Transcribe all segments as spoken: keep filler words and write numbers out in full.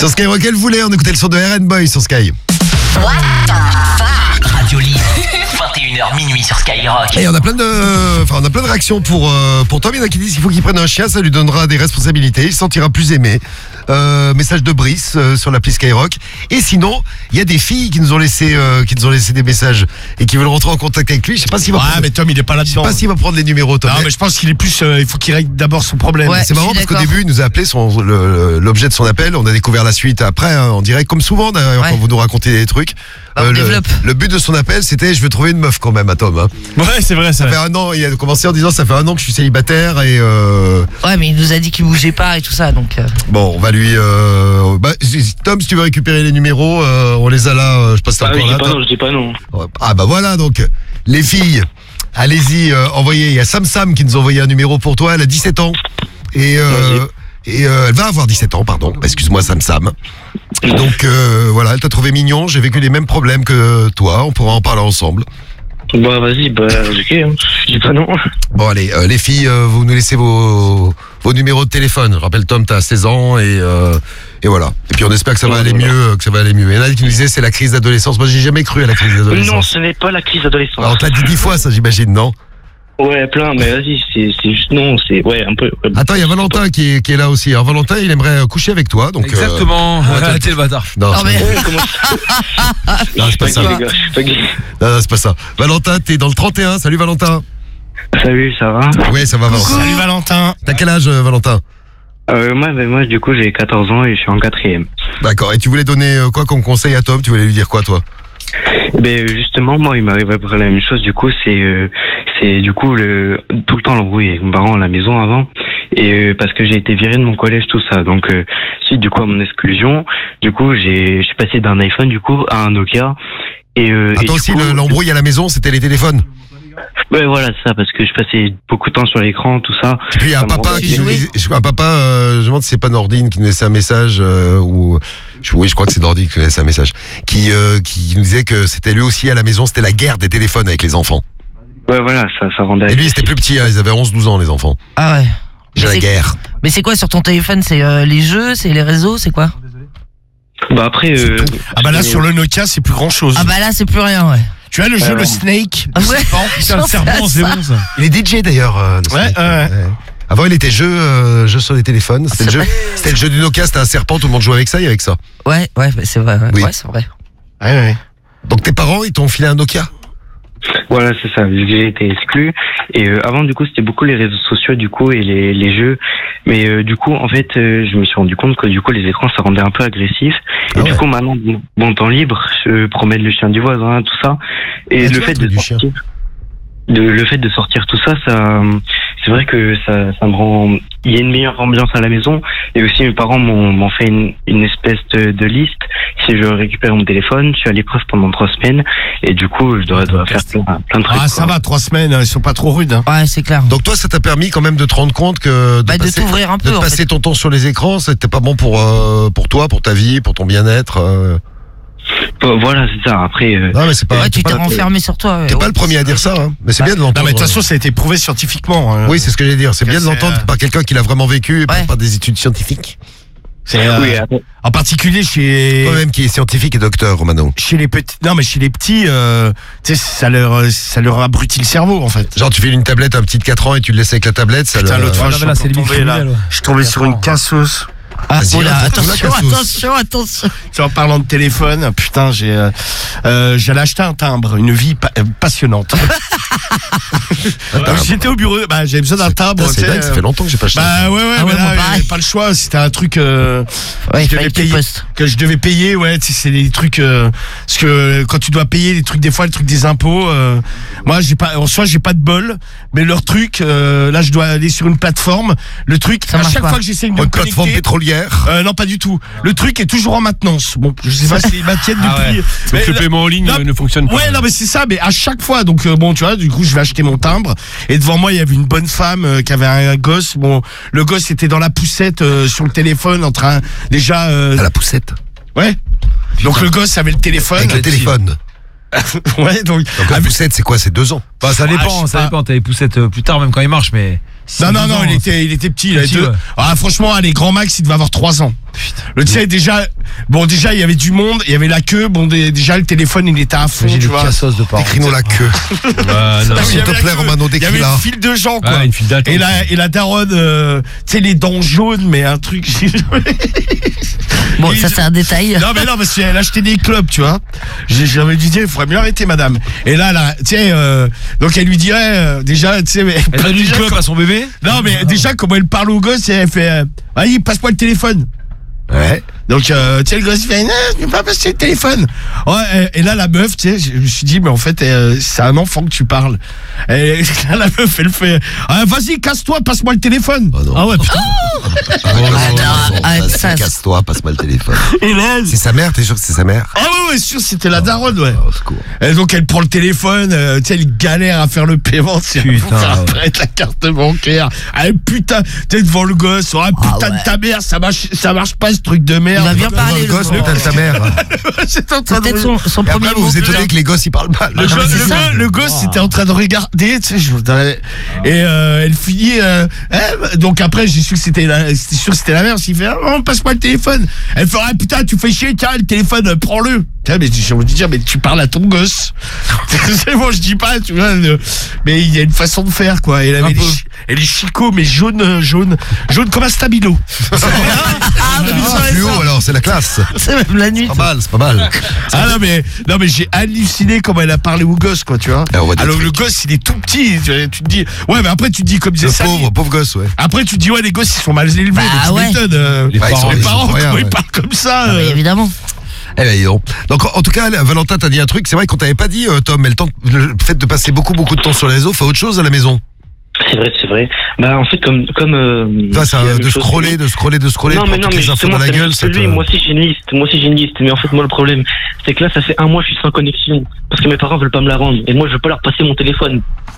Sur Skyrock, elle voulait, on écoutait le son de R and Boy sur Sky. What the fuck? Radio Libre, vingt et une heures minuit sur Skyrock. Et on a plein de, enfin on a plein de réactions pour euh, pour Tom. Il y en a qui disent qu'il faut qu'il prenne un chien, ça lui donnera des responsabilités, il se sentira plus aimé. Euh, message de Brice euh, sur l'appli Skyrock. Et sinon, il y a des filles qui nous ont laissé euh, qui nous ont laissé des messages et qui veulent rentrer en contact avec lui. Je sais pas s'il va. Ouais, prendre... mais Tom, il est pas là-dedans. Je sais pas s'il va prendre les numéros. Tom. Non, mais je pense qu'il est plus. Euh, il faut qu'il règle d'abord son problème. Ouais. C'est marrant parce qu'au début, il nous a appelé son le, l'objet de son appel. On a découvert la suite après, hein, en direct, comme souvent d'ailleurs Ouais. quand vous nous racontez des trucs. Bah, on le, développe. le but de son appel, c'était je veux trouver une meuf quand même à Tom. Hein. Ouais, c'est vrai, Ça fait un an. Il a commencé en disant ça fait un an que je suis célibataire et. Euh, Ouais, mais il nous a dit qu'il bougeait pas et tout ça, donc. Euh... Bon, on va lui. Euh, bah, Tom, si tu veux récupérer les numéros, euh, on les a là. Euh, je passe Ah, encore je dis là. pas non, je dis pas non. Ah bah voilà donc. Les filles, allez-y, euh, envoyez. Il y a Sam Sam qui nous a envoyé un numéro pour toi. Elle a dix-sept ans et euh, et euh, elle va avoir dix-sept ans, pardon. Excuse-moi, Sam Sam. Donc euh, voilà, elle t'a trouvé mignon. J'ai vécu les mêmes problèmes que toi. On pourra en parler ensemble. Bah vas-y, bah ok, hein. Je dis pas non. Bon allez, euh, les filles, euh, vous nous laissez vos vos numéros de téléphone. Je rappelle Tom, t'as seize ans et euh, et voilà. Et puis on espère que ça va aller mieux, que ça va aller mieux. Il y en a qui nous disaient c'est la crise d'adolescence. Moi j'ai jamais cru à la crise Non, d'adolescence. ce n'est pas la crise d'adolescence. Alors, on te l'a dit dix fois ça, j'imagine, non? Ouais, plein, mais vas-y, c'est c'est juste non, c'est ouais un peu. Ouais. Attends, il y a Valentin qui est qui est là aussi. Alors Valentin, il aimerait euh, coucher avec toi, donc. Exactement. Euh, Arrêtez le bâtard. Non, Non, mais- Ouais, comment ça non, c'est pas ça. Les Non, gars, je suis pas gay. non, c'est pas ça. Valentin, t'es dans le trente et un. Salut Valentin. Salut, ça va? Oui, ça va Valentin. Salut Valentin. T'as quel âge, euh, Valentin? Euh, moi, ben, moi, du coup, j'ai quatorze ans et je suis en quatrième. D'accord. Et tu voulais donner euh, quoi comme conseil à Tom? Tu voulais lui dire quoi, toi? Ben justement, moi, il m'arrive à peu près la même chose. Du coup, c'est euh, c'est du coup le tout le temps l'embrouille avec mes parents à la maison avant, et euh, parce que j'ai été viré de mon collège, tout ça. Donc euh, suite du coup à mon exclusion, du coup j'ai je suis passé d'un iPhone du coup à un Nokia. Et euh, et Attends, du aussi coup, le- l'embrouille à la maison, c'était les téléphones. Ouais, voilà, c'est ça, parce que je passais beaucoup de temps sur l'écran, tout ça. Et puis il y a un Ça me papa rendait- qui nous disait- je- un papa, euh, je me demande si c'est pas Nordine qui nous laissait un message euh, ou je- oui, je crois que c'est Nordine qui nous laissait un message qui euh, qui nous disait que c'était lui aussi à la maison, c'était la guerre des téléphones avec les enfants. Ouais, voilà, ça, ça rendait. Et lui, c'était plus petit, hein, ils avaient onze douze ans les enfants. Ah ouais. J'ai Mais la c'est- guerre. Mais c'est quoi sur ton téléphone? C'est euh, les jeux, c'est les réseaux, c'est quoi? Bah après. Euh, Ah bah là sur le Nokia, c'est plus grand chose. Ah bah là, c'est plus rien, ouais. Tu as le jeu Alors. le Snake. Ah ouais. Putain, le serpent, c'est bon ça. Il est D J d'ailleurs. euh, le Ouais, Snake. ouais. Avant, il était jeu, euh, jeu sur les téléphones. C'était le jeu, c'était le jeu du Nokia, c'était un serpent, tout le monde jouait avec ça et avec ça. Ouais, ouais, bah, c'est vrai. Ouais, Oui. ouais, c'est vrai. Ouais, ouais. Donc tes parents, ils t'ont filé un Nokia. Voilà, c'est ça, vu que j'ai été exclu. Et euh, avant, du coup, c'était beaucoup les réseaux sociaux, du coup, et les, les jeux. Mais euh, du coup, en fait, euh, je me suis rendu compte que du coup, les écrans, ça rendait un peu agressif. Et Ah du ouais. coup, maintenant, bon, bon temps libre, je promène le chien du voisin, tout ça. Et Ah, tu le vois, fait le truc de du chien. sortir, de, le fait de sortir tout ça, ça, c'est vrai que ça, ça me rend. Il y a une meilleure ambiance à la maison. Et aussi, mes parents m'ont, m'ont fait une, une espèce de, de liste. Si je récupère mon téléphone, je suis à l'épreuve pendant trois semaines. Et du coup, je dois, dois faire plein, plein de trucs. Ah ça quoi. va, trois semaines, ils sont pas trop rudes. Hein. Ouais, c'est clair. Donc toi, ça t'a permis quand même de te rendre compte que de Bah, de passer, t'ouvrir un peu, de en passer fait. ton temps sur les écrans, c'était pas bon pour euh, pour toi, pour ta vie, pour ton bien-être. euh. Bon, voilà, c'est ça. Après. euh, Non mais c'est pas. Ouais, t'es tu t'es pas, renfermé sur toi. ouais. t'es pas Ouais. le premier à dire ça, hein. Mais c'est bien de Non l'entendre. mais de toute façon, ça a été prouvé scientifiquement. hein. Oui, c'est ce que j'allais dire. C'est bien de C'est, l'entendre euh, par quelqu'un qui l'a vraiment vécu et pas Ouais. par des études scientifiques. C'est, euh, Oui, après, en particulier chez Toi-même qui est scientifique et docteur, Romano. chez les petits. Non mais chez les petits, euh, tu sais, ça leur ça leur abrutit le cerveau en fait. Genre tu files une tablette à un petit de quatre ans et tu le laisses avec la tablette, ça Putain, le- l'autre fois, Ouais, je non, mais là, suis c'est limite tombé, là. criminel, ouais. Je suis tombé sur une cassos. Ah, Vas-y, oh là, raconte-nous la attention, cassos. attention, attention. Tu vois, en parlant de téléphone, putain, j'ai euh, euh, j'allais acheter un timbre, une vie pa- euh, passionnante. timbre. J'étais au bureau, bah j'avais besoin d'un timbre. Putain, c'est tu sais, dingue, ça euh, fait longtemps que j'ai pas acheté. Bah ouais ouais, Ah mais ouais, moi, là, pareil. j'avais pas le choix, c'était un truc euh, Ouais, il je devais fallait que tu payer, postes. que je devais payer, ouais, tu sais, c'est des trucs euh, parce que quand tu dois payer les trucs des fois, les trucs des impôts, euh, moi j'ai pas, en soi j'ai pas de bol, mais leur truc, euh, là je dois aller sur une plateforme, le truc, Ça à marche chaque pas. fois que j'essaie de me Une plateforme connecter, pétrolière. euh, non pas du tout, le truc est toujours en maintenance. Bon, je sais pas s'ils maintiennent Ah depuis. ouais. mais Donc le là- paiement en ligne non, euh, ne fonctionne pas. Ouais, non, mais c'est ça, mais à chaque fois, donc euh, bon, tu vois, du coup, je vais acheter mon timbre, et devant moi, il y avait une bonne femme euh, qui avait un, un gosse. Bon, le gosse était dans la poussette euh, sur le téléphone, en train déjà. euh, À la poussette. ouais. Donc le gosse avait le téléphone. Avec le téléphone. Ouais, donc. Donc la poussette, c'est quoi? C'est deux ans. Bah, ça Ah, je dépend, sais ça pas. dépend. T'as les poussettes euh, plus tard, même quand ils marchent, mais Non, non, non, il était, il était petit. Il avait Petit, deux. ouais. Ah, franchement, les grands max, il devait avoir trois ans. Le tien, déjà, bon, déjà, il y avait du monde, il y avait la queue. Bon, dé- déjà, le téléphone, il était à fond, J'ai tu des vois. cassos de parents. Écris-nous la queue. Ouais, non. Il y S'il avait te la plaît, queue. Romano, Il y avait décris-la. une file de gens, quoi. Ouais, une file d'attente. Et la, et la daronne, euh, tu sais, les dents jaunes, mais un truc. Bon, Et ça je- c'est un détail. Non, mais non, parce qu'elle achetait des clubs, tu vois. J'ai- J'avais dit, il faudrait mieux arrêter, madame. Et là, là, tu sais, euh, donc elle lui dirait, euh, déjà, tu sais, mais. Elle donne une déjà, clope quand- à son bébé. Non, mais déjà, comment elle parle au gosse, elle fait, euh, vas-y, passe-moi le téléphone. Ouais. Donc, euh, tu sais, le gosse, il fait, non, je ne vais pas passer le téléphone. Ouais, et, et là, la meuf, tu sais, je me suis dit, mais en fait, euh, c'est un enfant que tu parles. Et là, la meuf, elle fait, ah, vas-y, casse-toi, passe-moi le téléphone. Oh non. Ah ouais, putain. Ah, non, non, arrête vas-y, ça. casse-toi, passe-moi le téléphone. Et là, C'est sa mère, t'es sûr que c'est sa mère? ah ouais, ouais, sûr, c'était la daronne, ouais. Au secours. Et donc, elle prend le téléphone, euh, tu sais, elle galère à faire le paiement, c'est Putain, pour faire ouais. apparaître la carte bancaire. Ah, putain, t'es devant le gosse, ah, putain Ah ouais. de ta mère, ça marche, ça marche pas, ce truc de Il merde. va bien parler, Le le gosse, gros. putain de ta mère. C'est en train C'est de- peut-être son, son Et premier après, vous mot. vous étonnez que les gosses, ils parlent mal. Le, non, go- mais c'est le ça. go- le gosse était en train de regarder, tu sais, je voudrais- et euh, elle finit, euh, eh, donc après j'ai su que c'était la, c'était sûr que c'était la mère, s'il fait, oh, passe-moi le téléphone. Elle fait, ah putain, tu fais chier, tiens, le téléphone, euh, prends-le. Tiens, mais j'ai envie de dire, mais tu parles à ton gosse. C'est bon, je dis pas, tu vois, le- mais il y a une façon de faire, quoi. Et elle avait Un les, peu. chi- et les chicots, mais jaune, euh, jaune, jaune comme un stabilo. Ah, mais Ah, ça, fluo, alors, c'est la classe. c'est même la nuit. Pas mal, c'est pas mal. Ah non mais non mais j'ai halluciné comment elle a parlé au gosse, quoi, tu vois. Ah, on voit des Alors le trucs. gosse il est tout petit, tu, tu te dis ouais, mais après tu te dis comme disait Le Samy, pauvre, pauvre gosse, ouais. après tu te dis ouais, les gosses ils sont mal élevés, Bah, mais tu ouais. m'étonnes, euh, Les Bah, ils parents, sont- les ils parents rien, comment ouais. ils parlent comme ça, Ah, mais euh, évidemment. Eh ben, dis donc. Donc, en tout cas, Valentin t'a dit un truc. C'est vrai qu'on t'avait pas dit, euh, Tom, mais le, temps, le fait de passer beaucoup, beaucoup de temps sur les réseaux fait autre chose à la maison. C'est vrai, c'est vrai. Bah en fait comme comme euh, Toi, ça, il y a la de même chose scroller, que lui. de scroller, de scroller, Non de mais prendre non toutes mais les infos justement dans la c'est la gueule, même ça chose que te... lui. Moi aussi j'ai une liste, moi aussi j'ai une liste, mais en fait moi le problème c'est que là ça fait un mois je suis sans connexion parce que mes parents veulent pas me la rendre et moi je veux pas leur passer mon téléphone.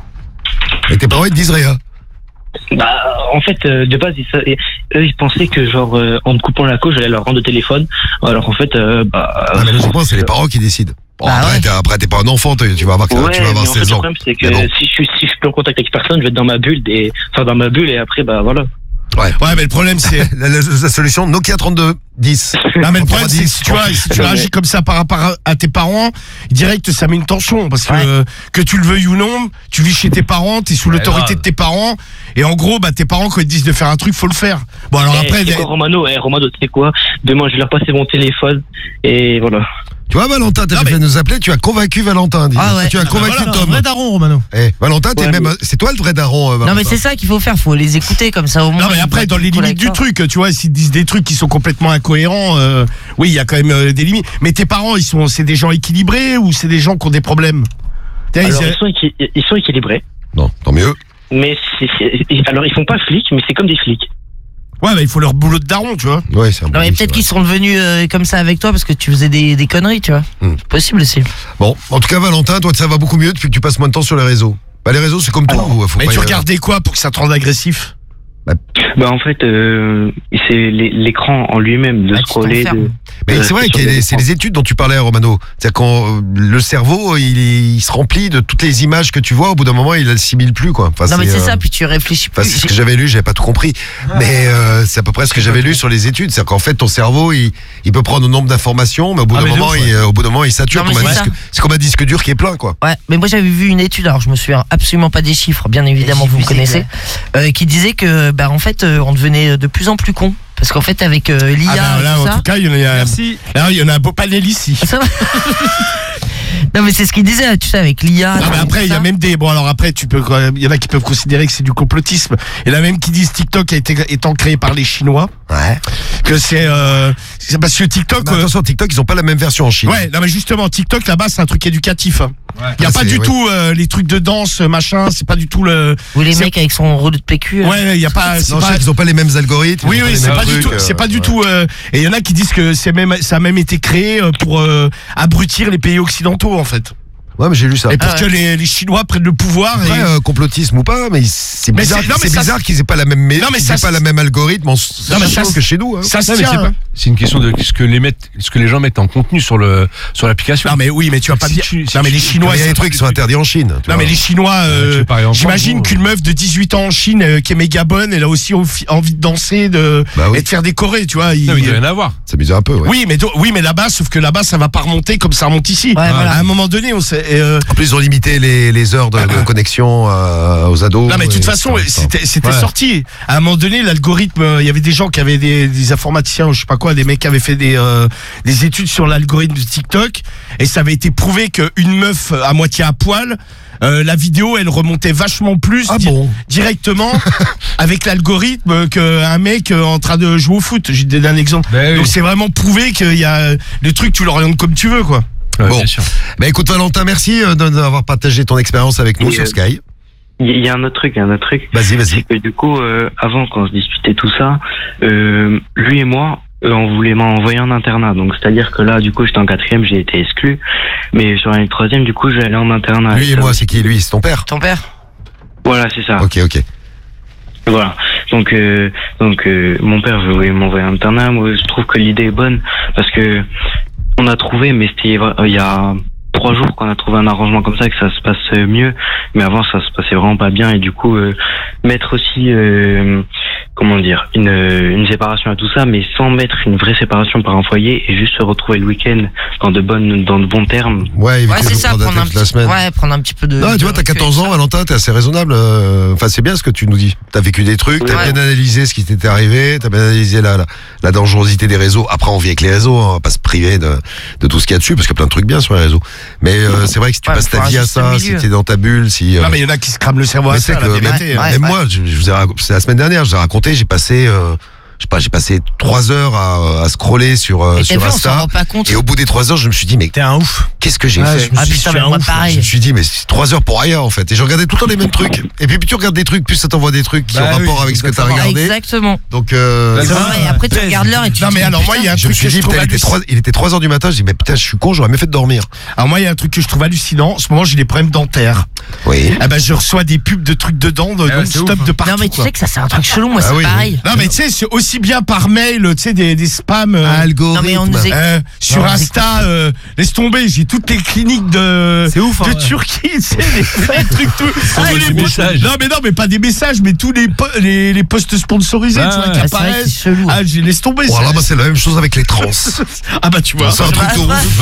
Et tes parents, ils te disent rien. Bah en fait euh, de base ils, sa- et- eux ils pensaient que genre euh, en me coupant la cause j'allais leur rendre le téléphone alors en fait euh, bah Ah, mais logiquement, c'est les parents qui décident. Bon, Bah après, ouais. t'es, après, t'es pas un enfant, t'es- tu vas avoir, ouais, tu vas avoir mais en fait, seize le ans. problème c'est que Mais bon. si je suis si je suis plus en contact avec personne je vais être dans ma bulle et enfin dans ma bulle et après bah voilà. Ouais. ouais, mais le problème c'est La, la- la solution, Nokia trente-deux dix. non mais le On problème pourra c'est dire, que si tu vois, si tu Ouais. réagis comme ça par rapport à- à tes parents, direct ça met une tension parce que Ouais. euh, que tu le veuilles ou non, tu vis chez tes parents, t'es sous Ouais, l'autorité grave. de tes parents et en gros bah tes parents quand ils te disent de faire un truc, faut le faire. Bon alors Eh, après c'est quoi, Romano, eh, Romano, tu sais quoi? Demain, je vais leur passer mon téléphone et voilà. Tu vois, Valentin, t'as Non, fait mais- nous appeler, tu as convaincu Valentin. dis. Ah ouais. Tu as Ah bah convaincu Voilà, un Tom. vrai daron, Romano. Eh, Valentin, t'es Ouais, même, mais- c'est toi le vrai daron, euh, Valentin. Non, mais c'est ça qu'il faut faire. Faut les écouter comme ça au moins. Non mais ils après vont dans les être cool limites avec du toi. truc, tu vois, s'ils disent des trucs qui sont complètement incohérents, euh, oui, il y a quand même euh, des limites. Mais tes parents, ils sont, c'est des gens équilibrés ou c'est des gens qui ont des problèmes? T'as- Alors, ils- ils sont, équi- ils sont équilibrés, Non, tant mieux. mais c'est, c'est- alors ils font pas flics, mais c'est comme des flics. Ouais, bah il faut leur boulot de daron, tu vois. Ouais, c'est un Non, bon mais c'est peut-être vrai. qu'ils sont devenus euh, comme ça avec toi parce que tu faisais des, des conneries, tu vois. Hmm. C'est possible aussi. Bon, en tout cas, Valentin, toi, ça va beaucoup mieux depuis que tu passes moins de temps sur les réseaux. Bah, les réseaux, c'est comme tout. Faut Mais pas tu y- regardais quoi pour que ça te rende agressif? Bah en fait, euh, c'est l'é- l'écran en lui-même de Ah, tu scroller. t'enfermes. De... Mais Euh, c'est vrai sur que les c'est écrans. les études dont tu parlais, Romano. C'est-à-dire quand euh, le cerveau, il, est- il se remplit de toutes les images que tu vois. Au bout d'un moment, il assimile plus, quoi. Enfin, Non, mais c'est euh, ça, puis tu réfléchis Enfin, plus. c'est ce que j'avais lu, j'avais pas tout compris. Mais euh, c'est à peu près ce que j'avais lu sur les études. C'est-à-dire qu'en fait, ton cerveau, il, il peut prendre un nombre d'informations, mais au bout Ah, d'un mais de moment, ouf, il, euh, au bout d'un moment, il sature. Non, mais Comme un c'est disque- c'est comme un disque dur qui est plein, quoi. Ouais, mais moi j'avais vu une étude, alors je me souviens absolument pas des chiffres, bien évidemment Les vous me chiffres, connaissez, euh, qui disait que bah en fait euh, on devenait de plus en plus con parce qu'en fait avec euh, l'I A Ah bah là, et tout en ça, tout cas, il y en a, Merci. là, il y en a un beau panel ici. ça va. Non mais c'est ce qu'il disait, tu sais, avec l'I A. Ah mais après il y a même des bon alors après tu peux quand même- il y en a qui peuvent considérer que c'est du complotisme et là même qui disent TikTok a été étant créé par les Chinois Ouais. que c'est euh, c'est parce que TikTok Mais euh, attention, TikTok, ils ont pas la même version en Chine. ouais non mais justement TikTok là-bas c'est un truc éducatif hein. Il y a Ah, pas c'est- du ouais. tout euh, les trucs de danse machin c'est pas du tout le Ou les c'est- mecs avec son rouleau de P Q. euh. ouais il y a pas c'est Non, je pas sais qu'ils ont pas les mêmes algorithmes. oui ils ont oui les c'est mêmes pas du trucs, tout euh, c'est pas du ouais. tout euh, et il y en a qui disent que c'est même ça a même été créé euh, pour euh, abrutir les pays occidentaux en fait. Ouais, mais j'ai lu ça. Et pour Ah que ouais. les, les Chinois prennent le pouvoir. Après, et... euh, complotisme ou pas, mais c'est Mais bizarre, c'est- non, mais c'est ça, bizarre qu'ils aient pas la même, mais Non, mais qu'ils ça, aient pas c'est- la même algorithme en Non, mais ça, que chez nous. Hein. Ça se Non, mais tient. c'est pas. C'est une question de ce que les mettent, ce que les gens mettent en contenu sur le sur l'application. Non mais oui, mais tu vas pas Si dire. tu- si non mais tu- les Chinois. Il y a c'est- des trucs qui sont interdits en Chine. tu Non vois. mais les Chinois, euh, tu veux parler en j'imagine France, qu'une meuf de dix-huit ans en Chine euh, qui est méga bonne, elle a aussi envi- envie de danser, de Bah oui. et de faire des chorés, tu vois. il- Non, mais il doit rien à voir. Ça m'amuse un peu, ouais. Oui, mais do- oui, mais là-bas, sauf que là-bas, ça va pas remonter comme ça remonte ici. Ouais, voilà. À un moment donné, on sait. euh, En plus, ils ont limité les, les heures de, de connexion euh, aux ados. Non mais de toute et façon, et cetera. c'était c'était Ouais. sorti. À un moment donné, l'algorithme, euh, il y avait des gens qui avaient des, des informaticiens, ou je sais pas quoi, des mecs qui avaient fait des euh, des études sur l'algorithme de TikTok, et ça avait été prouvé qu'une meuf à moitié à poil, euh, la vidéo, elle remontait vachement plus Ah di- bon directement avec l'algorithme qu'un mec euh, en train de jouer au foot. J'ai donné un exemple. Ben oui. Donc c'est vraiment prouvé qu'il y a le truc, tu l'orientes comme tu veux, quoi. Ouais, Bon. bien sûr. Bah écoute Valentin, merci euh, de- d'avoir partagé ton expérience avec nous Oui, sur euh, Sky. Il y a un autre truc, il y a un autre truc. Vas-y, C'est vas-y. que du coup, euh, avant, quand on se disputait tout ça, euh, lui et moi, euh, on voulait m'envoyer en internat. Donc, c'est-à-dire que là, du coup, j'étais en quatrième, j'ai été exclu. Mais sur l'année de troisième, du coup, je vais aller en internat. Lui et ça- moi, c'est qui lui? C'est ton père? Ton père? Voilà, c'est ça. Ok, ok. Voilà. Donc, euh, donc, euh, mon père veut m'envoyer en internat. Moi, je trouve que l'idée est bonne parce que on a trouvé, mais c'était euh, il y a trois jours qu'on a trouvé un arrangement comme ça que ça se passe mieux. Mais avant, ça se passait vraiment pas bien et du coup, euh, mettre aussi, euh, comment dire, une une séparation à tout ça, mais sans mettre une vraie séparation par un foyer et juste se retrouver le week-end dans de bonnes, dans de bons termes. Ouais, éviter Ouais, de c'est ça, prendre la prendre un tête toute la petit, semaine. ouais, prendre un petit peu de. Non, tu de vois, t'as recul. quatorze ans, Valentin, t'es assez raisonnable. euh, Enfin, c'est bien ce que tu nous dis. T'as vécu des trucs, t'as Ouais. bien analysé ce qui t'était arrivé, t'as bien analysé la, la, la dangerosité des réseaux. Après, on vit avec les réseaux, hein, on va pas se priver de, de tout ce qu'il y a dessus, parce qu'il y a plein de trucs bien sur les réseaux. Mais euh, c'est vrai que si tu Ouais, passes ta faut vie à ajuster ça, le si milieu. t'es dans ta bulle, si... euh, Non mais il y en a qui se crament le cerveau à mais ça, c'est la que vérité. même- hein. ouais. même ouais. moi, je, je vous ai rac- c'est la semaine dernière, je l'ai raconté, j'ai passé... euh, je sais pas, j'ai passé trois heures à, à scroller sur, euh, Et t'as sur vu, on s'en Insta. rend pas compte. Et au bout des trois heures, je me suis dit, mais T'es un ouf. qu'est-ce que j'ai Ouais, fait je me Ah suis dit, putain, je mais suis un moi ouf. Je pareil. me suis dit, mais c'est trois heures pour rien en fait. Et je regardais tout le temps les mêmes trucs. Et puis plus tu regardes des trucs, plus ça t'envoie des trucs qui Bah ont oui, rapport avec ce que t'as exactement. regardé. Exactement. Donc, euh, C'est Ouais, vrai. et après tu Baise. regardes l'heure et tu Non te mais dis, alors moi putain, il y a un je me truc suis que je dit, trouve putain, il était hallucinant. trois- il était trois heures du matin. Je dis, mais putain, je suis con, j'aurais mieux fait de dormir. Alors moi il y a un truc que je trouve hallucinant. En ce moment j'ai des problèmes dentaires. Oui. Eh ben je reçois des pubs de trucs dedans, de ouais, non c'est stop ouf, hein. de partout. Non mais tu quoi. sais que ça c'est un truc chelou, moi Ah c'est oui, pareil. Non mais tu sais c'est aussi bien par mail, tu sais des, des spams. euh, Algorithme. Non mais on nous écoute. euh, sur Non, Insta, euh, laisse tomber, j'ai toutes les cliniques de C'est ouf, hein, de ouais. Turquie, tu sais, les, les trucs tout, tous des les messages. Non mais non mais pas des messages, mais tous les po- les, les posts sponsorisés, Ah, tu vois, ouais. qui Ah, c'est vrai que apparaissent. c'est chelou. Ah, j'ai laisse tomber. Bon, ça. là, bah, c'est la même chose avec les trans. Ah bah tu vois. C'est un truc de ouf.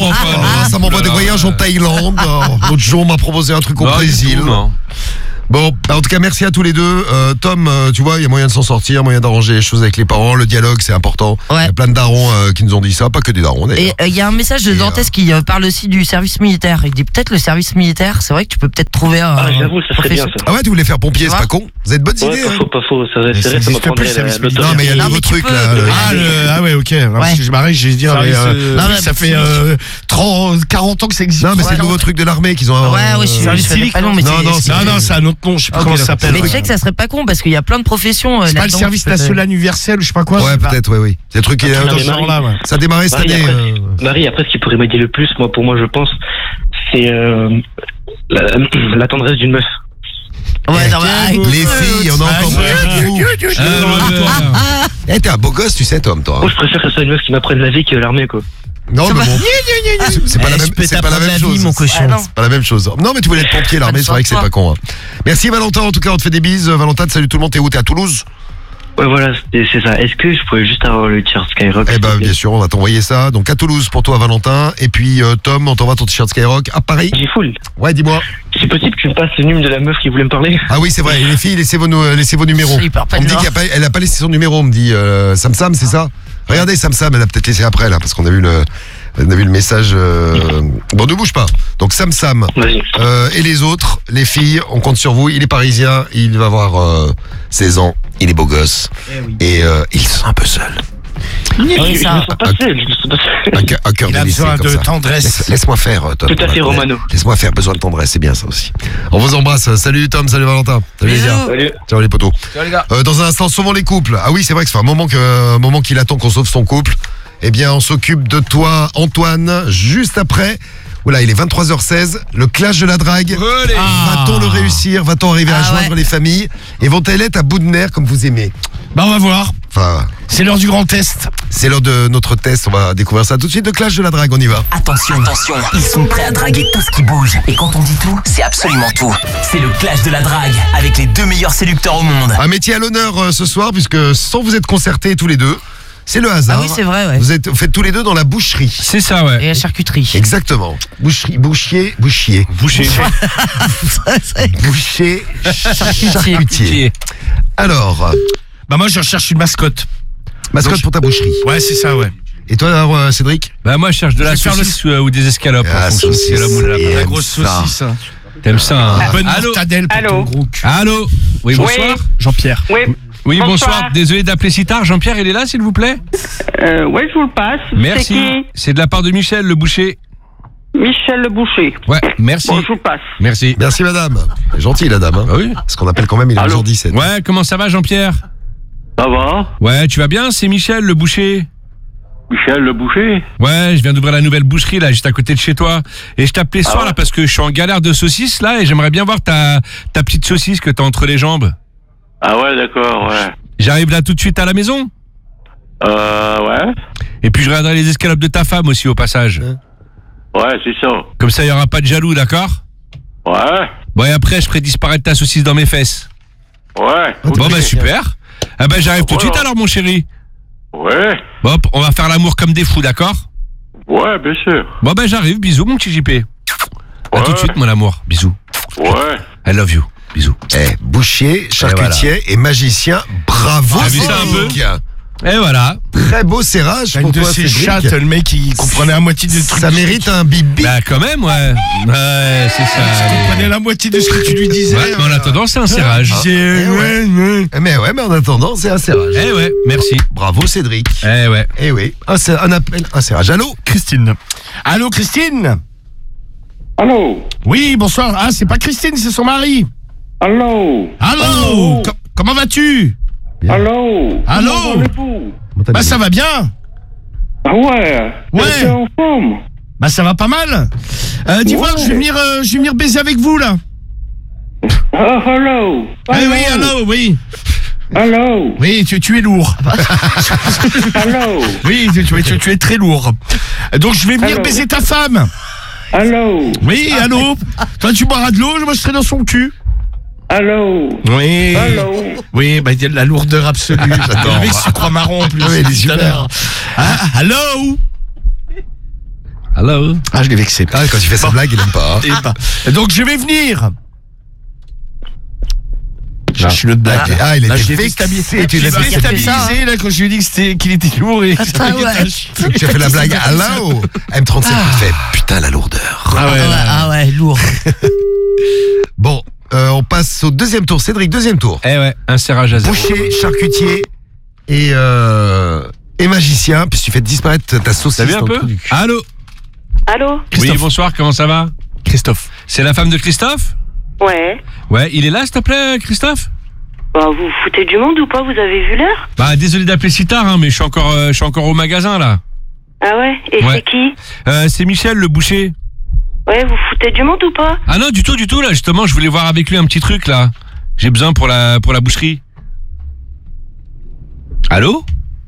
Ah, ça m'envoie des voyages en Thaïlande. L'autre jour, on m'a proposé un truc au Non, du Brésil. tout, non. Bon, bah, en tout cas, merci à tous les deux. Euh, Tom, euh, tu vois, il y a moyen de s'en sortir, moyen d'arranger les choses avec les parents. Le dialogue, c'est important. Il Ouais. y a plein de darons euh, qui nous ont dit ça, pas que des darons Et d'ailleurs. il y a un message de Et, Dantes euh, qui euh, parle aussi du service militaire. Il dit peut-être le service militaire, c'est vrai que tu peux peut-être trouver un. Ah, j'avoue, ça serait bien profession- ça. Ah ouais, tu voulais faire pompier, Tu c'est vois pas con. Vous avez de bonnes Ouais, idées. pas hein. faux, pas faux. Ça, Mais c'est ça vrai, ça me existe plus, prendrait le service la- militaire. Non, mais il y a le Non, nouveau mais tu truc peux, là. euh, le- Ah, le, ah ouais ok. Alors, parce Ouais. que je m'arrête, je vais dire, mais, Service, euh, euh, Non, oui, mais ça fait civique. euh, trente, quarante ans que ça existe. Non, mais c'est Ouais, le nouveau non. truc de l'armée qu'ils ont. Ouais, euh, ouais, je suis service je connais civique, pas le nom, mais non, c'est- non, c'est- Non, non, c'est un autre nom, je sais plus Ok, comment ça d'accord. s'appelle. Mais tu sais que ça serait pas con parce qu'il y a plein de professions. euh, C'est pas le là-dedans. service national universel ou je sais pas quoi. Ouais, peut-être, ouais, oui. C'est le truc qui est. Ah, Dans mais ce Marie- genre-là, ouais. Ça a démarré cette Marie, année. après, euh, Marie, après, ce qui pourrait m'aider le plus, moi, pour moi, je pense, c'est euh, la, la tendresse d'une meuf. Ouais, non, mais écoute, Les filles, on a Ah, encore. ouais. Ah, ouais, ouais. Eh, t'es un beau gosse, tu sais, Tom, toi. Moi, je préfère que ce soit une meuf qui m'apprenne la vie que l'armée, quoi. Non, mais bon. C'est- C'est pas Eh, la même, je peux c'est pas la t'apprendre même la chose. vie, mon cochon. C'est Ah, non. pas la même chose. Non, mais tu voulais être pompier, l'armée, c'est vrai que c'est pas con. hein. Merci Valentin, en tout cas, on te fait des bises. Valentin, salut tout le monde, t'es où? T'es à Toulouse? Ouais, voilà, c'est c'est ça. Est-ce que je pourrais juste avoir le t-shirt Skyrock? Eh s'il te ben, plaît bien sûr, on va t'envoyer ça. Donc à Toulouse pour toi, Valentin. Et puis euh, Tom, on t'envoie ton t-shirt Skyrock à Paris. J'ai full. Ouais, dis-moi. C'est possible que tu me passes le numéro de la meuf qui voulait me parler? Ah oui, c'est vrai. Et les filles, laissez vos, nu- laissez vos numéros. C'est hyper pas On me dit de qu'elle a pas, elle a pas laissé son numéro. On me dit euh, Sam Sam, c'est ça? Regardez, Sam Sam, elle a peut-être laissé après là, parce qu'on a vu le, on a vu le message. euh, Bon, ne bouge pas. Donc Sam Sam. Vas-y. Euh, et les autres, les filles, on compte sur vous. Il est parisien, il va avoir euh, seize ans, il est beau gosse. Et euh, il se sent un peu seul. Oui, je, je ça. me sens pas seul, je me sens pas seul. Un, cœur- un cœur Il a délaissé besoin comme de ça. tendresse. Laisse- Laisse-moi faire, euh, Tom. Tout à fait, Romano. Laisse-moi faire, besoin de tendresse, c'est bien ça aussi. On vous embrasse. Salut Tom, salut Valentin. Salut les Bisous. gars. Salut. Ciao les potos. Ciao, les gars. Euh, dans un instant, sauvons les couples. Ah oui, c'est vrai que ça fait un moment que, un moment qu'il attend qu'on sauve son couple. Eh bien, on s'occupe de toi, Antoine, juste après. Voilà, il est vingt-trois heures seize, le clash de la drague. Olé. Ah. Va-t-on le réussir? Va-t-on arriver à Ah, joindre ouais. les familles? Et vont-elles être à bout de nerfs comme vous aimez? Bah on va voir. Enfin, C'est l'heure du grand test. c'est l'heure de notre test, on va découvrir ça tout de suite. Le clash de la drague, on y va. Attention, attention, ils sont prêts à draguer tout ce qui bouge. Et quand on dit tout, c'est absolument tout. C'est le clash de la drague avec les deux meilleurs séducteurs au monde. Un métier à l'honneur euh, ce soir, puisque sans vous être concertés tous les deux, c'est le hasard. Ah oui, c'est vrai, ouais. Vous, êtes, vous faites tous les deux dans la boucherie. C'est ça, ouais. Et la charcuterie. Exactement. Boucherie, bouchier, bouchier. Boucher. Boucher, Charcutier. charcutier. Alors, Bah moi je recherche une mascotte. mascotte Donc- pour ta boucherie. Ouais, c'est ça, ouais. Et toi, alors, euh, Cédric? Bah moi je cherche de la Je vais faire le- saucisse ou, ou des escalopes. Ah, en fonction de si c'est l'homme ou la saucisse. femme. La Aime grosse ça. saucisse. hein. T'aimes ça, hein? Bonne Allô. mortadelle pour Allô. ton gros cul. Allô. Oui, bonsoir. Jean-Pierre. Oui, Oui, bonsoir. Bonsoir. Désolé d'appeler si tard. Jean-Pierre, il est là, s'il vous plaît? euh, ouais, je vous le passe. Merci. C'est C'est de la part de Michel, le boucher. qui? Michel Le Boucher. Ouais, merci. Bon, je vous le passe. Merci. Merci madame. C'est gentil la dame. Hein. Bah oui. Ce qu'on appelle quand même, il est Allô. onze heures dix-sept. Ouais, comment ça va, Jean-Pierre? Ça va? Ouais, tu vas bien? C'est Michel, le boucher. Michel Le Boucher? Ouais, je viens d'ouvrir la nouvelle boucherie là, juste à côté de chez toi. Et je t'appelais ce Ah soir ouais là parce que je suis en galère de saucisses là et j'aimerais bien voir ta, ta petite saucisse que t'as entre les jambes. Ah ouais, d'accord, ouais. J'arrive là tout de suite à la maison. Euh, ouais. Et puis je regarderai les escalopes de ta femme aussi au passage. Ouais, c'est ça. Comme ça, il y aura pas de jaloux, d'accord? Ouais. Bon, et après, je ferai disparaître ta saucisse dans mes fesses. Ouais. Bon, bah super. Ah bah j'arrive tout de Voilà. suite alors, mon chéri. Ouais. Bon, hop, on va faire l'amour comme des fous, d'accord? Ouais, bien sûr. Bon, bah j'arrive. Bisous, mon petit J P. À Ouais. tout de suite, mon amour. Bisous. Ouais. I love you. Bisous. Eh, boucher, charcutier et, magicien, bravo T'as vu ça un peu? Cédric. Et voilà. Très beau serrage T'as une pour de toi, ces Cédric. chattes, le mec il comprenait la moitié du truc. Ça mérite un bibi. Bah quand même, ouais. Ouais, c'est Il ça. comprenait la moitié de ce que tu lui disais. Ouais, mais en attendant, c'est un serrage. Eh ouais. Mais ouais, mais en attendant, c'est un serrage. Eh ouais, merci. Bravo Cédric. Eh ouais. Eh oui, un, ser- un appel, un serrage. Allô? Christine. Allô, Christine? Allô? Oui, bonsoir. Ah, c'est pas Christine, c'est son mari. Allô? Allô? Allô. Co- comment vas-tu? Allô? Allô? Comment allez-vous? Bah, ça va bien. Ah ouais? Ouais. T'es en forme? Bah, ça va pas mal. Euh, dis voir, Ouais. je vais venir, euh, je vais venir baiser avec vous, là. Ah, allô? Eh oui, allô, oui. Allô? Oui, tu, tu es lourd. Allô? Oui, tu, tu, tu- tu es très lourd. Donc, je vais venir Allô. baiser ta femme. Allô? Oui, allô. Toi, tu boiras de l'eau, moi, je serai dans son cul. Allô? Oui. Allô? Oui, bah, il y a de la lourdeur absolue. J'adore. Avec ce croix marron, en plus. Ah oui, il est tout à super. l'heure. Ah, allô? Hello. Ah, je l'ai vexé. Ah, quand il fait sa blague, il aime pas. hein. Eh ben, donc, je vais venir. Je cherche une autre blague. Ah, il Là, était je l'ai vexé, déstabilisé. tu Je l'as l'ai fait déstabilisé, là, quand je lui ai dit que c'était- qu'il était lourd et que c'était Ah ouais. tâche. Tu as fait la blague à là-haut. M trente-sept, il fait putain la lourdeur. Ah ouais, Ah ouais, là. ah ouais, lourd. Bon, euh, on passe au deuxième tour. Cédric, deuxième tour. Eh ouais, un serrage à zéro. Boucher, charcutier et, euh, et magicien, puis tu fais disparaître ta saucisse. T'as vu un dans le peu? trou du cul. Allô? Allô? Oui, bonsoir, comment ça va? Christophe. C'est la femme de Christophe? Ouais. Ouais, il est là, s'il te plaît, Christophe? Bah, vous vous foutez du monde ou pas? Vous avez vu l'heure? Bah, désolé d'appeler si tard, hein, mais je suis encore, euh, je suis encore au magasin, là. Ah ouais? Et Ouais. c'est qui? Euh, c'est Michel, le boucher. Ouais, vous foutez du monde ou pas? Ah non, du tout, du tout, là, justement, je voulais voir avec lui un petit truc, là. J'ai besoin pour la, pour la boucherie. Allô?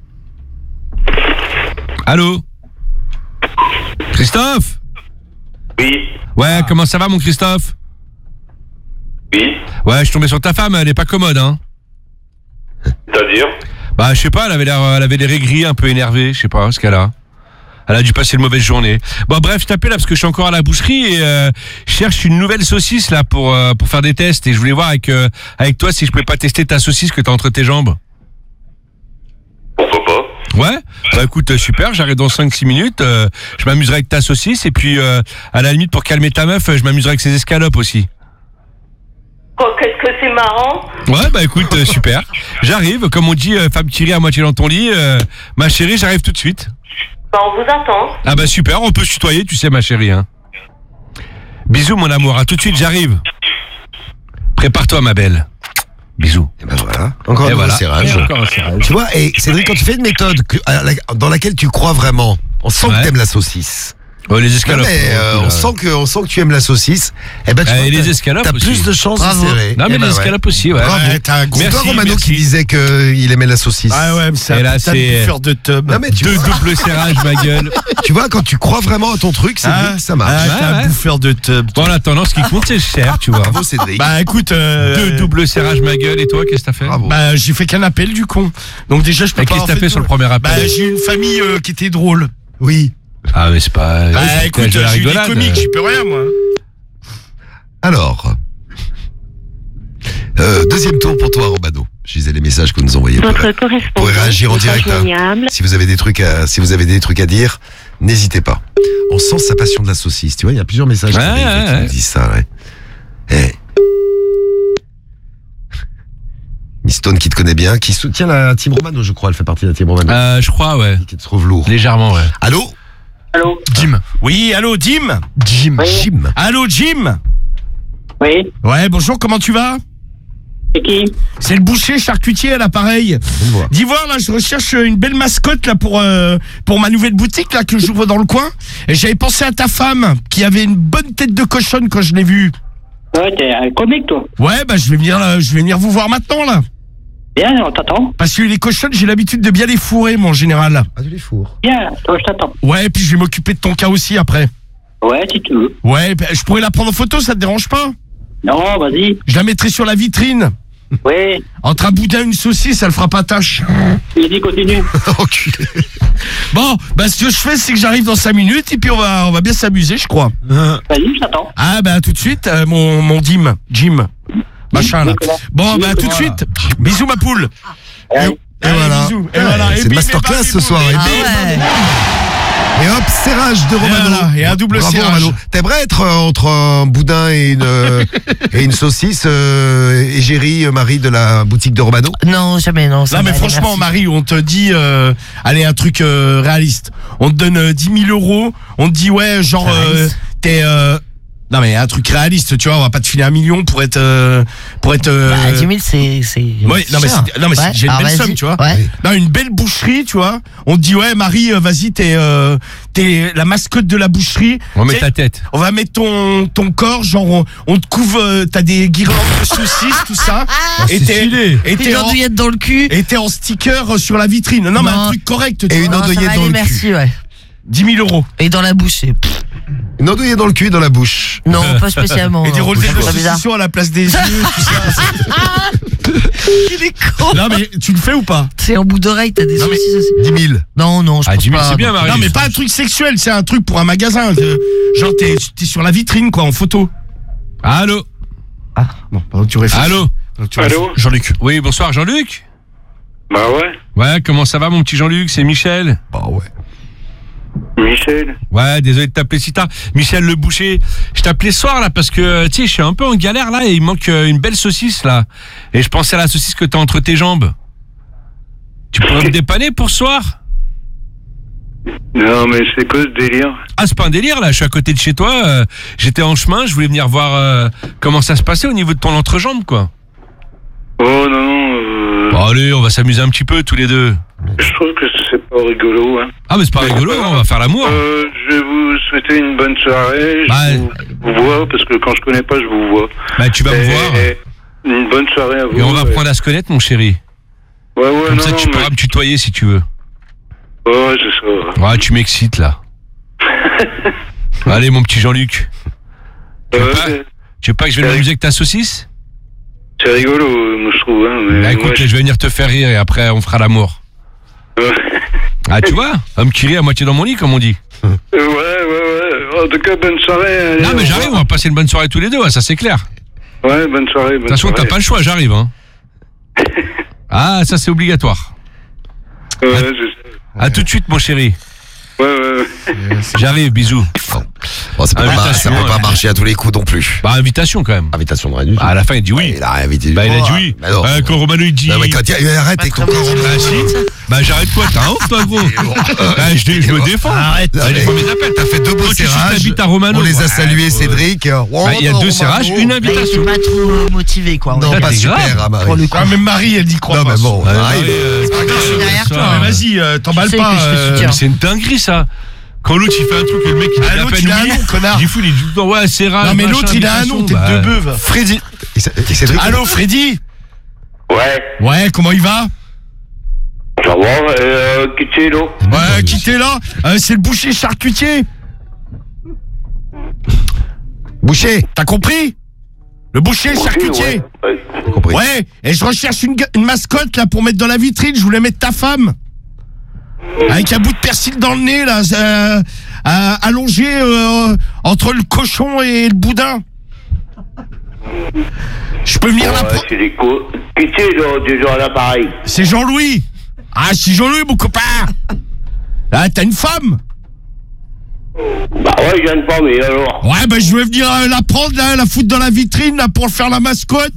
Allô? Christophe? Oui. Ouais, comment ça va, mon Christophe? Oui. Ouais, je suis tombé sur ta femme, elle est pas commode, hein. C'est-à-dire? Bah, je sais pas, elle avait l'air, elle avait l'air aigrie, un peu énervée, je sais pas ce qu'elle a. Elle a dû passer une mauvaise journée. Bon, bref, je t'appelle là parce que je suis encore à la boucherie et euh, je cherche une nouvelle saucisse là pour euh, pour faire des tests et je voulais voir avec euh, avec toi si je pouvais pas tester ta saucisse que t'as entre tes jambes. Pourquoi pas? Ouais. Bah écoute, euh, super, j'arrive dans cinq six minutes, euh, je m'amuserai avec ta saucisse et puis euh, à la limite pour calmer ta meuf, euh, je m'amuserai avec ses escalopes aussi. Oh, qu'est-ce que c'est marrant? Ouais, bah écoute, euh, super. J'arrive, comme on dit, euh, femme tirée à moitié dans ton lit, euh, ma chérie, j'arrive tout de suite. Bah, on vous attend. Ah bah super, on peut se tutoyer, tu sais ma chérie. Hein. Bisous mon amour, à tout de suite, j'arrive. Prépare-toi ma belle. Bisous. Et ben voilà. Encore Et un nouveau voilà. serrage. Et encore un serrage. Tu vois, et Cédric, quand tu fais une méthode que- à la- dans laquelle tu crois vraiment, on sent Ouais. que t'aimes la saucisse. Oh, les Non, escalopes. mais, euh, euh, on sent que on sent que tu aimes la saucisse. Eh ben tu Euh, vois, et les t'as- escalopes T'as aussi. plus de chances Bravo. de serrer. Non, mais Eh ben les ouais. escalopes aussi, ouais. Bravo. Ouais, t'as un gros- C'est toi Merci, Romano merci. qui disait qu'il aimait la saucisse. Ah ouais, mais c'est Et un là, putain de c'est- bouffeur de tub. Non mais tu Deux vois, doubles serrages, ma gueule. tu vois quand tu crois vraiment à ton truc, c'est Ah, vrai que ça marche. ah, t'es Ouais, un ouais. bouffeur de tub. Bon, en attendant, ce qui compte, c'est cher, tu vois. Bravo Cédric. Bah écoute, euh, Deux doubles serrages, ma gueule. Et toi, qu'est-ce que t'as fait? Bravo. bah j'ai fait qu'un appel du con. Donc déjà je peux Et pas. qu'est-ce en que t'as fait sur le double. premier appel? Bah j'ai eu une famille euh, qui était drôle. Oui. Ah, mais c'est pas. Bah c'est écoute, de la j'ai eu des rigolade. comiques, j'y peux rien moi. Alors, euh, deuxième tour pour toi Romano. Je disais les messages que vous nous envoyez. Votre Pour, correspondant pour réagir en n'est pas direct. hein. joignable. Si vous avez des trucs à, si vous avez des trucs à dire, n'hésitez pas. On sent sa passion de la saucisse. Tu vois, il y a plusieurs messages Ouais, qui, ouais, qui ouais. nous disent ça. Ouais. Eh. Miss Stone qui te connaît bien, qui soutient la team Romano, je crois. Elle fait partie de la team Romano. Euh, je crois, ouais. Qui te trouve lourd. Légèrement, ouais. Allô Allô? Jim. Oui, allô Jim. Jim. Oui. Jim. Allô Jim. Oui, Ouais, bonjour, comment tu vas? c'est qui? C'est le boucher charcutier à l'appareil. On le voit. Dis voir là, je recherche une belle mascotte là pour euh, pour ma nouvelle boutique là que j'ouvre dans le coin. Et j'avais pensé à ta femme qui avait une bonne tête de cochonne quand je l'ai vue. Ouais, t'es un comique, toi. Ouais, bah je vais venir là, je vais venir vous voir maintenant là. Bien, on t'attend. Parce que les cochonnes, j'ai l'habitude de bien les fourrer, mon général. Ah, tu les fourres. Bien, toi, je t'attends. Ouais, et puis je vais m'occuper de ton cas aussi après. Ouais, si tu veux. Ouais, bah, je pourrais la prendre en photo, ça te dérange pas? Non, vas-y. Je la mettrai sur la vitrine. Oui, Entre un boudin et une saucisse, ça le fera pas tâche. vas-y, continue. Enculé. Bon, bah ce que je fais, c'est que j'arrive dans cinq minutes et puis on va, on va bien s'amuser, je crois. Vas-y, je t'attends. Ah bah tout de suite, euh, mon, mon Jim, Jim, machin là. Bon bah tout de suite, bisous ma poule. Ouais. Et voilà. Bisous. Et voilà. Et C'est une bim, masterclass et bam, ce et soir. boum, Et et Ah bim. ouais. Et hop, serrage de Romano. voilà, et un double Bravo, serrage. Romano. T'aimerais être euh, entre un boudin et une, euh, et une saucisse, euh, égérie, euh, Marie de la boutique de Romano? Non, jamais, non. ça Non mais va aller, franchement merci. Marie, on te dit, euh, allez un truc euh, réaliste. On te donne euh, dix mille euros, on te dit ouais genre euh, Réaliste. t'es... Euh, non mais un truc réaliste, tu vois, on va pas te filer un million pour être... Euh, pour être euh, Bah, dix mille, c'est. c'est- Ouais, non mais, cher. c'est- non, mais c'est- Ouais, j'ai une alors belle vas-y. somme, tu vois. Ouais. Non, une belle boucherie, tu vois. On te dit ouais Marie, euh, vas-y, t'es euh, t'es la mascotte de la boucherie. On met T'sais, ta tête. On va mettre ton ton corps, genre on, on te couvre, euh, t'as des guirlandes de saucisses, tout ça. et c'est t'es stylé. et t'es Une en, andouillette dans le cul. et t'es en sticker sur la vitrine. Non, mais Non. un truc correct. Tu Et vois. une Non, ça andouillette va dans aller, le cul. merci, ouais. dix mille euros. Et dans la bouche, c'est. pff, Une andouillette dans le cul et dans la bouche. non, pas spécialement. Et des non. relevés Je de trouve ça bizarre. saucisson à la place des yeux, tout ça. Il est con. Non, mais tu le fais ou pas? C'est en bout d'oreille, t'as des Non, mais- saucisses aussi. dix mille. Non, non, je Ah, pense dix mille, pas. c'est bien, non. Marie. Non, mais pas un truc sexuel, c'est un truc pour un magasin. de- genre, t'es t'es sur la vitrine, quoi, en photo. Allô? Ah, bon, pardon, tu réfléchis. Allô? Donc, tu Allô réfléchis. Jean-Luc. Oui, bonsoir, Jean-Luc? Bah ouais, Ouais, comment ça va, mon petit Jean-Luc? C'est Michel. Bah ouais. Michel. Ouais, désolé de t'appeler si tard. Michel le boucher. Je t'appelais ce soir, là, parce que, tu sais, je suis un peu en galère, là, et il manque euh, une belle saucisse, là. Et je pensais à la saucisse que t'as entre tes jambes. Tu pourrais me dépanner pour ce soir? Non, mais c'est quoi ce délire? Ah, c'est pas un délire, là. Je suis à côté de chez toi. euh, J'étais en chemin. Je voulais venir voir euh, comment ça se passait au niveau de ton entrejambe, quoi. Oh non, non, euh, Bon, allez, on va s'amuser un petit peu, tous les deux. je trouve que c'est pas rigolo, hein. Ah, mais c'est pas rigolo, hein, on va faire l'amour. Euh, je vais vous souhaiter une bonne soirée. Je Bah, vous, vous vois, parce que quand je connais pas, je vous vois. Bah, tu vas me Et- voir. et une bonne soirée à vous. Et on va et- apprendre à se connaître, mon chéri. Ouais, ouais, Comme non, ça, non, tu mais- pourras me tutoyer si tu veux. Ouais, c'est ça. Ouais, tu m'excites, là. Allez, mon petit Jean-Luc. Tu veux Ouais, pas c'est- Tu veux pas que je vienne Ouais. m'amuser avec ta saucisse? C'est rigolo, euh, moi, je trouve. Hein, mais Bah, écoute, moi, je- je vais venir te faire rire et après, on fera l'amour. Ouais. Ah, tu vois? Homme qui rit à moitié dans mon lit, comme on dit. Euh, ouais, ouais, ouais. En tout cas, bonne soirée. allez, Non, mais au j'arrive, on revoir. va passer une bonne soirée tous les deux, ouais, ça c'est clair. Ouais, bonne soirée. De toute façon, t'as pas le choix, j'arrive, hein. Ah, ça c'est obligatoire. Ouais, je sais. À tout de suite, mon chéri. Ouais, ouais, ouais. J'arrive, bisous. Bon, ça peut, pas, Invitation, ça peut pas ouais. marcher à tous les coups non plus. Bah, invitation quand même. Invitation de rien du tout. Ah, à la fin, il dit oui. Il a invité. Bah, il a dit oui. Bah, non. Euh, quand Romano il dit. Non, mais quand il- arrête avec ton corps. Bah, si. Bah, j'arrête quoi, t'as un ouf, toi, gros. Bah, je, dé- je me défends. Arrête. Bah, je prends mes appels. T'as fait deux beaux Toi, tu serrages. t'habites à Romano. On les a Ouais, salués, ouais. Cédric. Bah, il y a deux serrages, une Bah, il invitation. est pas trop euh, motivé, quoi. on va Non, dire. pas t'es super, grave. hein, Marie. Pour le coup. Ah, même Marie, elle dit croit Non, pas. mais bon, Ouais, arrive. Marie, euh, Je suis derrière ça, toi. Ah, mais vas-y, euh, Tu t'emballes sais pas. que je te euh, soutiens. Mais c'est une dinguerie, ça. Quand l'autre il fait un truc, le mec il Ah, a l'autre, peine il a un oublié. nom, connard. Il fout, il dit tout le temps, ouais, c'est rare. Non, mais l'autre, il a un nom, tête de beuve. Freddy. Et c'est- et Cédric. Allô, Freddy? Ouais, Ouais, comment il va? ça va, euh, qui c'est, là? Ouais, qui t'es là? Euh, C'est le boucher charcutier. Boucher. T'as compris? Le boucher charcutier. Ouais, ouais. J'ai compris. Ouais, et je recherche une, ga- une mascotte là pour mettre dans la vitrine. Je voulais mettre ta femme. Avec un bout de persil dans le nez là, euh, euh, allongé euh, entre le cochon et le boudin. Je peux venir là. Ouais, c'est des co... Qui c'est, là, déjà, à l'appareil? C'est Jean-Louis. Ah, c'est Jean-Louis, mon copain. Ah, t'as une femme? Bah ouais, je viens de pas, mais alors. Ouais, ben je vais venir euh, la prendre, là, la foutre dans la vitrine là pour faire la mascotte.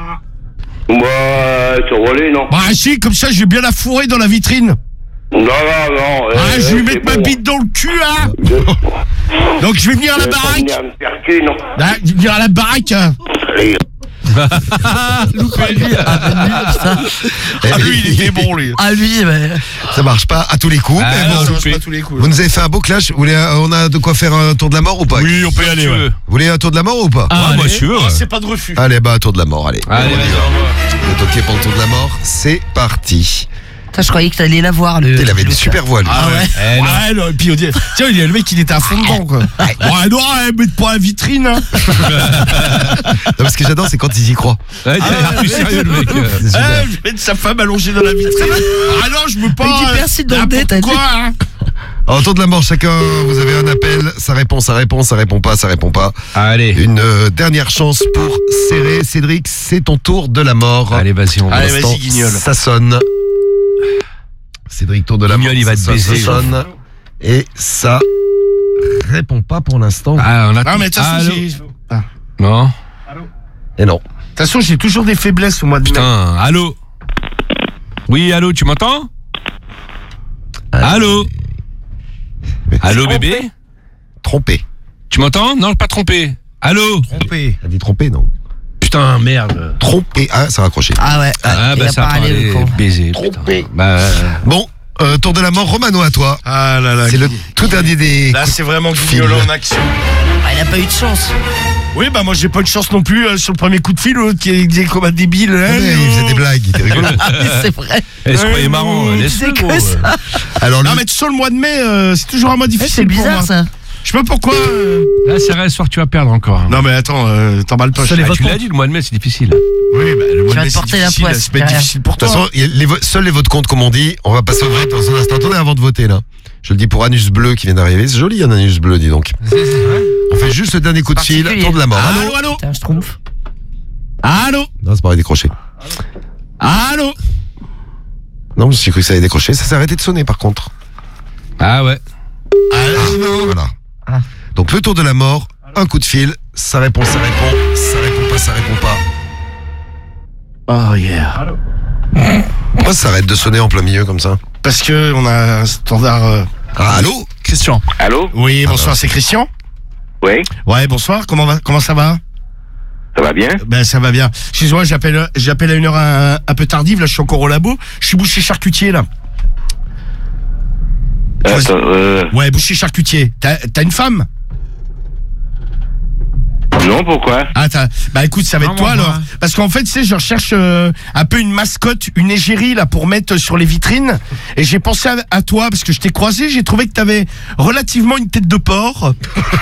Moi, ça volait, non? Bah si, comme ça, je vais bien la fourrer dans la vitrine. Non, non, non. euh, Ah, je vais lui c'est mettre ma bon. bite dans le cul, hein. Donc je vais venir à la Je vais pas baraque. venir me faire tuer, non? Ah, je vais venir à la baraque. hein. Allez. Ah, lui, il était bon, lui. Ah, lui, mais... Ça marche pas à tous les coups. Ah, mais non, bon. ça marche pas à tous les coups. Vous nous avez fait un beau clash. Vous voulez, euh, on a de quoi faire un tour de la mort ou pas? Oui, on peut y aller, ouais. Vous voulez un tour de la mort ou pas? Ah, moi, si tu veux. Oh, ouais. c'est pas de refus. Allez, bah, tour de la mort, allez. Allez, vas-y, Vous êtes ok pour le tour de la mort? C'est parti. Putain, je croyais que t'allais la voir, le... Il avait des le- super voix, lui. Ah ouais. Eh, non. Ouais, non, et puis on dit, tiens, il y a le mec, il était à fond dedans, quoi. Ouais, non, ouais, mette pas la vitrine, hein. Non, ce que j'adore, c'est quand ils y croient. Ouais, il a l'air plus sérieux, le mec. euh. C'est super. Eh, je vais mettre sa femme allongée dans la vitrine. Ah non, je veux pas. Avec du persil dans le nez, t'as dit. Quoi, hein. En tour de la mort, chacun, vous avez un appel. Ça répond, ça répond, ça répond pas, ça répond pas. Allez. Une euh, dernière chance pour serrer. Cédric, c'est ton tour de la mort. Allez, vas-y, on va. Allez, Pour l'instant, vas-y, Guignol. Ça sonne. Cédric, tour de la mort. Guignol, il va ça te sonne, baiser. ça sonne. Et ça répond pas pour l'instant. Ah, on a. Ah, mais de toute façon, Allô. j'ai- Ah. Non. Et non. De toute façon, j'ai toujours des faiblesses au mois de mai. Putain, allô. Oui, allô, tu m'entends? Allô. Allô, bébé. Trompé. Tu m'entends? Non, pas trompé. Allô. Trompé. Elle dit trompé, non? Putain, merde. Trompé. Ah, ça a raccroché. Ah ouais, Ah, il bah a ça pas allé, parlait le con. baiser. Trompé. putain. Bah. euh, Bon, euh, tour de la mort, Romano, à toi. Ah là là. C'est le Guign- tout dernier des. Là, c'est vraiment Fil. Guignol en action. Ah, il a pas eu de chance. Oui, bah moi, j'ai pas eu de chance non plus euh, sur le premier coup de fil, l'autre qui disait comme un débile. Ah, hein, mais il non. faisait des blagues, il était rigolo. Ah oui, c'est vrai. Elle se croyait marrant. non, Laisse-le, c'est que gros, ça. euh. Alors, Non, lui- mais tu sais, le mois de mai, euh, c'est toujours un mois Eh, difficile. c'est pour bizarre, moi. ça. Je sais pas pourquoi. euh, Là, c'est vrai, ce soir, tu vas perdre encore. Non, mais attends, euh, t'emballes pas. Ça, les je- Ah, votes tu l'as contre. dit, le mois de mai, c'est difficile. Oui, bah, le mois vas de mai, te c'est porter la difficile. poisse Ça peut être derrière. difficile pour De toute toi. façon, il y a les vo- seuls les votes comptent, comme on dit. On va passer au vote dans un instant. Attendez avant de voter, là. Je le dis pour Anus Bleu qui vient d'arriver. C'est joli, un Anus Bleu, dis donc. On fait juste le dernier coup de fil. Particulier. Tour de la mort. Allô, Allô allô, Putain, je trompe. allô, Non, c'est pas décroché. allô. Non, j'ai cru que ça allait décrocher. Ça s'est arrêté de sonner, par contre. Ah ouais. Ah, voilà. Ah. Donc, le tour de la mort, un coup de fil. Ça répond, ça répond. Ça répond pas, ça répond pas. Oh yeah. Pourquoi ça arrête de sonner en plein milieu comme ça? Parce que on a un standard. euh, Ah, allô? Christian. Allô? Oui, bonsoir, c'est Christian. Oui, Ouais, bonsoir. Comment va, comment ça va? ça va bien? Ben ça va bien. Excuse-moi, j'appelle, j'appelle à une heure un, un peu tardive. Là, je suis encore au labo. Je suis boucher charcutier là. Attends, euh... Ouais, boucher charcutier. T'as, t'as une femme? Non, pourquoi? Ah, t'as... Bah écoute, ça va être Non, toi moi, alors. moi. Parce qu'en fait, tu sais, je recherche euh, un peu une mascotte, une égérie là pour mettre sur les vitrines. Et j'ai pensé à, à toi parce que je t'ai croisé. J'ai trouvé que t'avais relativement une tête de porc.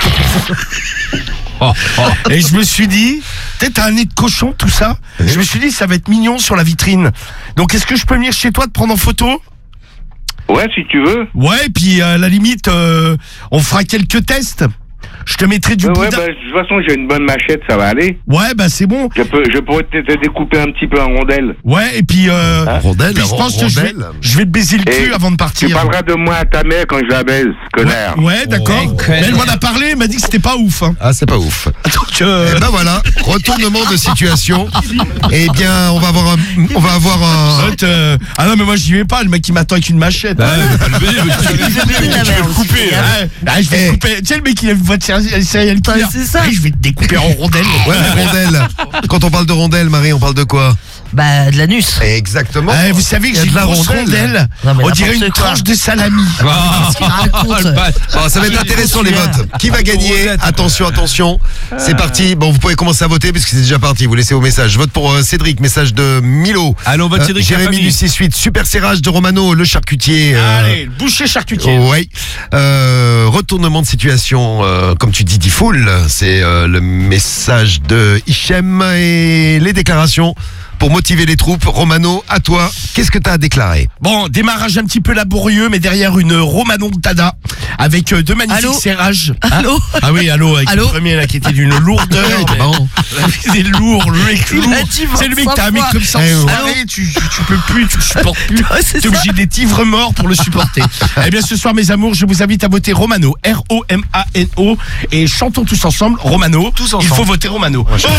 Oh, oh. Et je me suis dit, peut-être t'as un nez de cochon, tout ça. Je me suis dit, ça va être mignon sur la vitrine. Donc, est-ce que je peux venir chez toi te prendre en photo? Ouais, si tu veux. Ouais, et puis à la limite, euh, on fera quelques tests. Je te mettrai du Ouais, ouais, boudin. bah, de toute façon, j'ai une bonne machette, ça va aller. Ouais, bah c'est bon. Je peux, je pourrais te, te découper un petit peu en rondelles. Ouais, et puis, euh, Hein? Rondelle, puis je pense que je vais, rondelle. je vais te baiser le cul Et avant de Tu partir. parleras de moi à ta mère quand je la baise, connard. Ouais, ouais, d'accord. Oh, Mais elle m'en a parlé, elle m'a dit que c'était pas ouf. Hein. Ah, c'est pas ouf. Donc, euh, Eh ben voilà, retournement de situation. Eh bien, on va avoir un, on va avoir un. Note, euh, ah non, mais moi j'y vais pas, le mec il m'attend avec une machette. Bah, ouais, faut pas le baiser, mais tu- Il fait plus de la merde. couper. hein. Ouais, ah, je vais Eh. te couper. Tu sais, le mec il a une voix de série- serial killer. Ouais, c'est ça. Ouais, je vais te découper en rondelles. Ouais, mais rondelle. Quand on parle de rondelle, Marie, on parle de quoi? Bah, de l'anus. Exactement. Eh, vous savez que Il y a j'ai de une la grosse rondelle. rondelle. Non, mais On dirait n'importe une quoi. tranche de salami. Qu'est-ce qu'il raconte? le bâtard. Bon, ça va être intéressant les votes. Qui va gagner? Attention, attention. C'est parti. Bon, vous pouvez commencer à voter parce que c'est déjà parti. Vous laissez vos messages. Vote pour euh, Cédric, message de Milo. Allez, on vote Euh, Cédric. la Jérémy famille. du six huit. Super serrage de Romano, le charcutier. euh, Allez, boucher charcutier. Ouais. Euh, retournement de situation, euh, comme tu dis, dit full. C'est euh, le message de Hichem et les déclarations pour motiver les troupes. Romano, à toi. Qu'est-ce que tu as à déclarer? Bon, démarrage un petit peu laborieux, mais derrière une Romanontada avec euh, deux magnifiques Allô serrages. Hein Allô Ah oui, allô, avec Allô le premier là qui était d'une lourdeur. mais- Bon. C'est lourd, le mec Il lourd. l'a dit C'est le mec, vingt-cinq t'as un mec fois. comme ça en Eh, ouais. soirée, tu, tu, tu peux plus, tu le supportes plus. Ouais, c'est T'es ça. obligé d'être ivre mort pour le supporter. Eh bien, ce soir, mes amours, je vous invite à voter Romano, R O M A N O, et chantons tous ensemble Romano. Tous ensemble. Il faut voter Romano.